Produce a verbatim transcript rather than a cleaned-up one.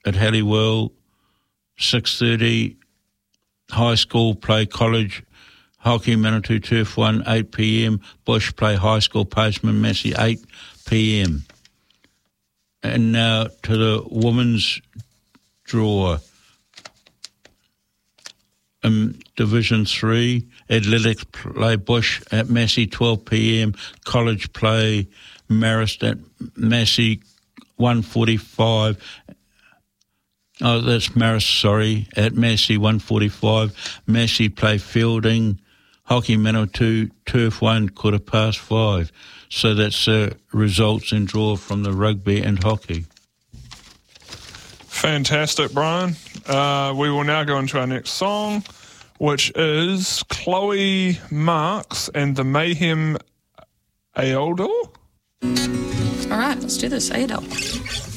at Halliwell. six thirty, high school play college hockey, Manitou Turf one, eight p.m. Bush play high school postman, Massey, eight p.m. And now to the women's draw. Um, Division three, athletics play Bush at Massey, twelve p.m. College play Marist at Massey, one forty-five. Oh, that's Marist, sorry, at Massey, one forty-five. Massey play Fielding, Hockey Manitou, Turf one, quarter past five. So that's uh, results and draw from the rugby and hockey. Fantastic, Brian. Uh, we will now go into our next song, which is Chloe Marks and the Mayhem Aeodol. All right, let's do this. Aeodol.